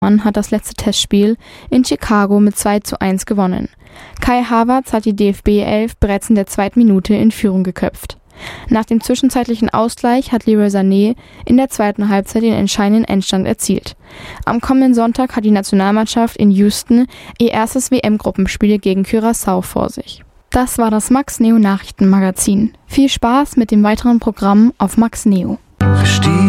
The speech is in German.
Mann hat das letzte Testspiel in Chicago mit 2:1 gewonnen. Kai Havertz hat die DFB-Elf bereits in der 2. Minute in Führung geköpft. Nach dem zwischenzeitlichen Ausgleich hat Leroy Sané in der 2. Halbzeit den entscheidenden Endstand erzielt. Am kommenden Sonntag hat die Nationalmannschaft in Houston ihr erstes WM-Gruppenspiel gegen Curaçao vor sich. Das war das Max Neo Nachrichtenmagazin. Viel Spaß mit dem weiteren Programm auf Max Neo.